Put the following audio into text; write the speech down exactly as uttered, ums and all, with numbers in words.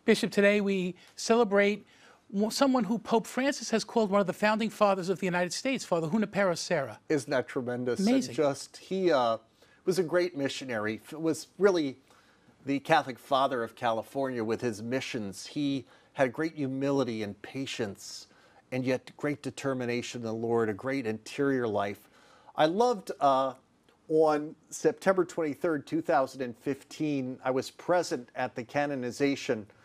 Bishop, today we celebrate someone who Pope Francis has called one of the founding fathers of the United States, Father Junipero Serra. Isn't that tremendous? Amazing. And just, he uh, was a great missionary, was really the Catholic father of California with his missions. He had great humility and patience, and yet great determination in the Lord, a great interior life. I loved uh, on September twenty-third, two thousand fifteen, I was present at the canonization